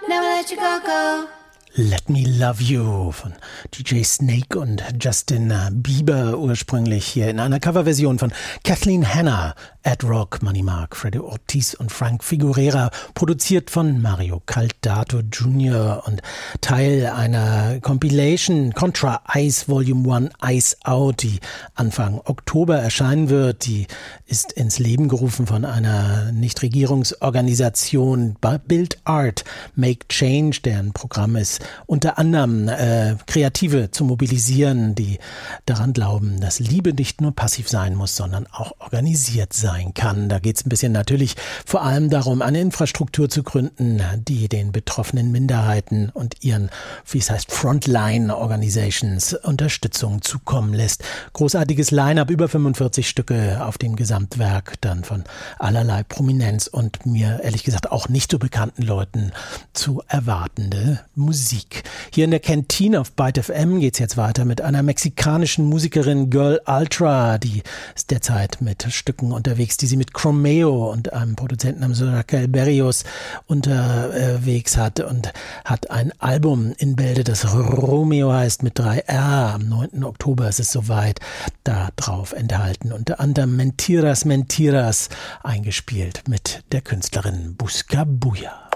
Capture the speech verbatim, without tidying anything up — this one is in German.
never let you go, go. Let Me Love You von D J Snake und Justin Bieber, ursprünglich hier in einer Coverversion von Kathleen Hanna, Ed Rock, Money Mark, Freddie Ortiz und Frank Figueroa, produziert von Mario Caldato Junior und Teil einer Compilation Contra Ice Volume eins Ice Out, die Anfang Oktober erscheinen wird. Die ist ins Leben gerufen von einer Nichtregierungsorganisation Build Art, Make Change, deren Programm ist unter anderem äh, Kreative zu mobilisieren, die daran glauben, dass Liebe nicht nur passiv sein muss, sondern auch organisiert sein kann. Da geht es ein bisschen natürlich vor allem darum, eine Infrastruktur zu gründen, die den betroffenen Minderheiten und ihren, wie es heißt, Frontline-Organisations Unterstützung zukommen lässt. Großartiges Line-up, über fünfundvierzig Stücke auf dem Gesamtwerk, dann von allerlei Prominenz und mir ehrlich gesagt auch nicht so bekannten Leuten zu erwartende Musik. Hier in der Kantine auf Byte F M geht es jetzt weiter mit einer mexikanischen Musikerin, Girl Ultra, die ist derzeit mit Stücken unterwegs, die sie mit Chromeo und einem Produzenten namens Raquel Berrios unterwegs hat und hat ein Album in Bälde, das Romeo heißt, mit drei R. Am neunten Oktober ist es soweit, da drauf enthalten. Unter anderem Mentiras, Mentiras eingespielt mit der Künstlerin Buscabulla.